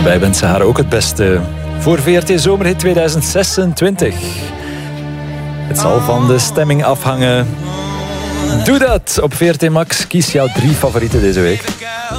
wij wensen haar ook het beste voor VRT Zomerhit 2026. Het zal van de stemming afhangen. Doe dat op VRT Max. Kies jouw 3 favorieten deze week.